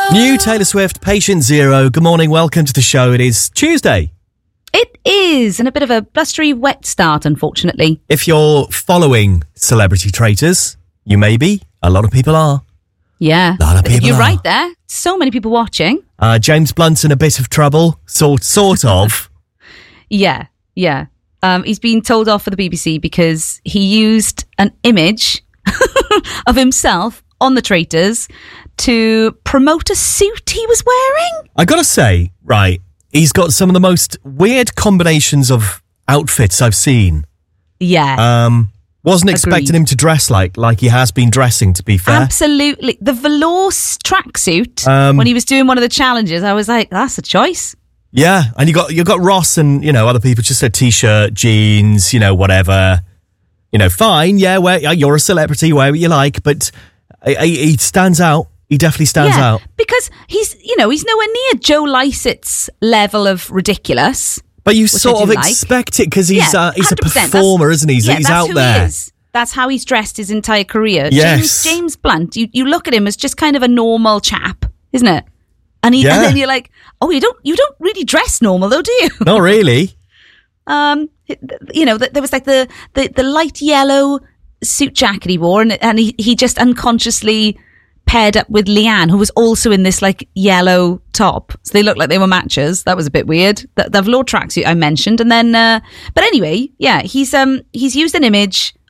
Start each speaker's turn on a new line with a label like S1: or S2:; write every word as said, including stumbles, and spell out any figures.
S1: New Taylor Swift, Patient Zero. Good morning, welcome to the show. It is Tuesday.
S2: It is, and a bit of a blustery, wet start, unfortunately.
S1: If you're following Celebrity Traitors, you may be. A lot of people are.
S2: Yeah.
S1: A lot of people
S2: You're
S1: are.
S2: right there. So many people watching.
S1: Uh, James Blunt's in a bit of trouble, sort, sort of.
S2: Yeah, yeah. Um, he's been told off for the B B C because he used an image of himself on the Traitors to promote a suit he was wearing.
S1: I gotta say, right, he's got some of the most weird combinations of outfits I've seen.
S2: Yeah.
S1: Um, wasn't expecting
S2: Agreed.
S1: him to dress like like he has been dressing, to be fair.
S2: Absolutely. The velour tracksuit,
S1: Um,
S2: when he was doing one of the challenges, I was like, that's a choice.
S1: Yeah, and you got you got Ross and, you know, other people just said t-shirt, jeans, you know, whatever. You know, fine, yeah, wear, you're a celebrity, wear what you like, but he, he stands out. He definitely stands
S2: yeah,
S1: out.
S2: because he's, you know, he's nowhere near Joe Lycett's level of ridiculous.
S1: But you
S2: Which I
S1: sort of
S2: do like.
S1: expect it because he's,
S2: Yeah,
S1: uh, he's a
S2: one hundred percent.
S1: performer,
S2: That's-
S1: isn't he? He's,
S2: yeah,
S1: he's
S2: that's
S1: out
S2: who
S1: there.
S2: He is. That's how he's dressed his entire career.
S1: Yes.
S2: James, James Blunt, you, you look at him as just kind of a normal chap, isn't it? And, he,
S1: Yeah.
S2: and then you're like, oh, you don't you don't really dress normal though, do you?
S1: Not really.
S2: Um, you know, there was like the, the, the light yellow suit jacket he wore, and, and he, he just unconsciously paired up with Leanne, who was also in this like yellow top. So they looked like they were matches. That was a bit weird. The, the velour tracksuit I mentioned, and then, uh, but anyway, yeah, he's um he's used an image